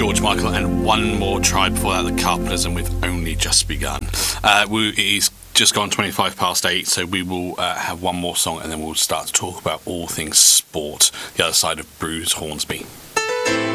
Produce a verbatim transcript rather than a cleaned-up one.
George Michael, and one more try before that, the Carpenters, and we've only just begun. Uh, we, it's just gone twenty-five past eight, so we will uh, have one more song and then we'll start to talk about all things sport, the other side of Bruce Hornsby.